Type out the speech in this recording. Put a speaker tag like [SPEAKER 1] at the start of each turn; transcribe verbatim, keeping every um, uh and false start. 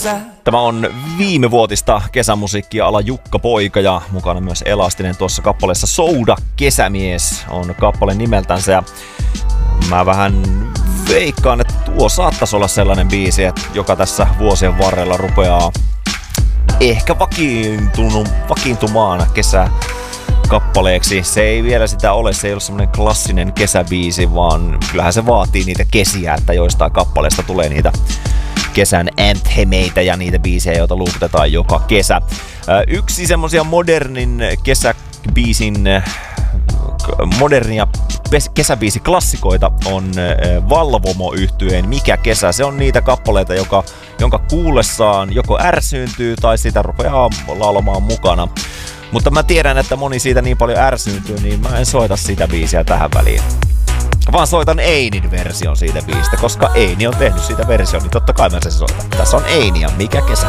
[SPEAKER 1] Tämä on viimevuotista kesämusiikkia ala Jukka Poika ja mukana myös Elastinen tuossa kappaleessa Souda Kesämies on kappale nimeltänsä. Ja mä vähän veikkaan, että tuo saattaisi olla sellainen biisi, että joka tässä vuosien varrella rupeaa ehkä vakiintunut, vakiintumaan kesäkappaleeksi. Se ei vielä sitä ole, se ei ole semmoinen klassinen kesäbiisi, vaan kyllähän se vaatii niitä kesiä, että joistain kappaleista tulee niitä kesän anthemeitä ja niitä biisejä, joita luukutetaan joka kesä. Yksi semmosia modernin kesäbiisin, modernia kesäbiisiklassikoita on Valvomo-yhtyeen Mikä kesä. Se on niitä kappaleita, joka, jonka kuullessaan joko ärsyyntyy tai sitä rupeaa laulamaan mukana. Mutta mä tiedän, että moni siitä niin paljon ärsyyntyy, niin mä en soita sitä biisiä tähän väliin. Vaan soitan Einin version siitä biisistä, koska Eini on tehnyt siitä version, niin totta kai mä sen soitan. Tässä on Eini ja Mikä kesä.